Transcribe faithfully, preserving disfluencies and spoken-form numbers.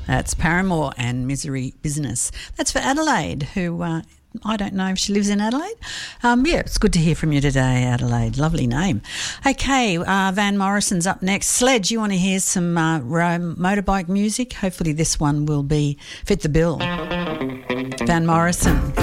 That's Paramore and Misery Business. That's for Adelaide, who uh, I don't know if she lives in Adelaide. Um, yeah, it's good to hear from you today, Adelaide. Lovely name. Okay, uh, Van Morrison's up next. Sledge, you want to hear some uh, motorbike music? Hopefully this one will be fit the bill. Van Morrison.